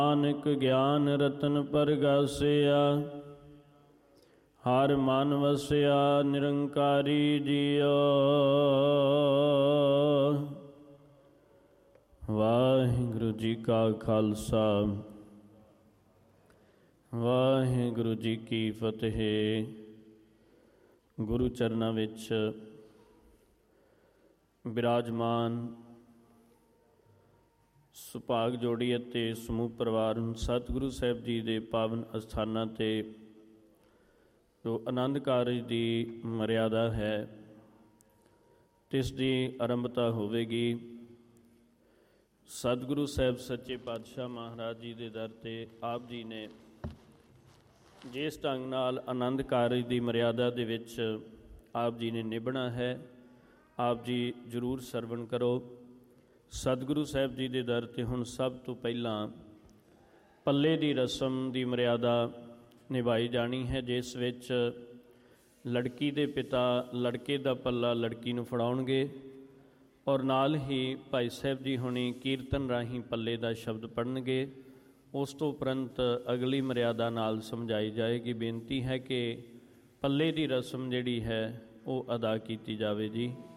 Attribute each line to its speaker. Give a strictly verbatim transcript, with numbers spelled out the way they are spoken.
Speaker 1: ਨਾਨਕ ਗਿਆਨ ਰਤਨ ਪਰਗਾਸਿਆ, ਹਰ ਮਨ ਵਸਿਆ ਨਿਰੰਕਾਰੀ ਜੀਓ। ਵਾਹਿਗੁਰੂ ਜੀ ਕਾ ਖਾਲਸਾ, ਵਾਹਿਗੁਰੂ ਜੀ ਕੀ ਫਤਿਹ। ਗੁਰੂ ਚਰਨਾਂ ਵਿੱਚ ਬਿਰਾਜਮਾਨ ਸੁਭਾਗ ਜੋੜੀ ਅਤੇ ਸਮੂਹ ਪਰਿਵਾਰ ਨੂੰ ਸਤਿਗੁਰੂ ਸਾਹਿਬ ਜੀ ਦੇ ਪਾਵਨ ਅਸਥਾਨਾਂ 'ਤੇ ਜੋ ਆਨੰਦ ਕਾਰਜ ਦੀ ਮਰਿਆਦਾ ਹੈ ਤਿਸ ਦੀ ਆਰੰਭਤਾ ਹੋਵੇਗੀ। ਸਤਿਗੁਰੂ ਸਾਹਿਬ ਸੱਚੇ ਪਾਤਸ਼ਾਹ ਮਹਾਰਾਜ ਜੀ ਦੇ ਦਰ 'ਤੇ ਆਪ ਜੀ ਨੇ ਜਿਸ ਢੰਗ ਨਾਲ ਆਨੰਦ ਕਾਰਜ ਦੀ ਮਰਿਆਦਾ ਦੇ ਵਿੱਚ ਆਪ ਜੀ ਨੇ ਨਿਭਣਾ ਹੈ, ਆਪ ਜੀ ਜ਼ਰੂਰ ਸਰਵਣ ਕਰੋ। ਸਤਿਗੁਰੂ ਸਾਹਿਬ ਜੀ ਦੇ ਦਰ 'ਤੇ ਹੁਣ ਸਭ ਤੋਂ ਪਹਿਲਾਂ ਪੱਲੇ ਦੀ ਰਸਮ ਦੀ ਮਰਿਆਦਾ ਨਿਭਾਈ ਜਾਣੀ ਹੈ, ਜਿਸ ਵਿੱਚ ਲੜਕੀ ਦੇ ਪਿਤਾ ਲੜਕੇ ਦਾ ਪੱਲਾ ਲੜਕੀ ਨੂੰ ਫੜਾਉਣਗੇ ਔਰ ਨਾਲ ਹੀ ਭਾਈ ਸਾਹਿਬ ਜੀ ਹੁਣੀ ਕੀਰਤਨ ਰਾਹੀਂ ਪੱਲੇ ਦਾ ਸ਼ਬਦ ਪੜ੍ਹਨਗੇ। ਉਸ ਤੋਂ ਉਪਰੰਤ ਅਗਲੀ ਮਰਿਆਦਾ ਨਾਲ ਸਮਝਾਈ ਜਾਏਗੀ। ਬੇਨਤੀ ਹੈ ਕਿ ਪੱਲੇ ਦੀ ਰਸਮ ਜਿਹੜੀ ਹੈ ਉਹ ਅਦਾ ਕੀਤੀ ਜਾਵੇ ਜੀ।